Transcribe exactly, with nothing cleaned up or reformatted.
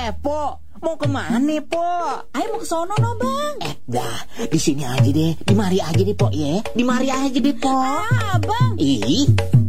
Eh, Po, mau kemana, Po? Ayo mau ke sono no, Bang. Eh, dah, di sini aja deh, di mari aja deh, Po, ya. Di mari aja deh, Po. Ah, Bang. Ih.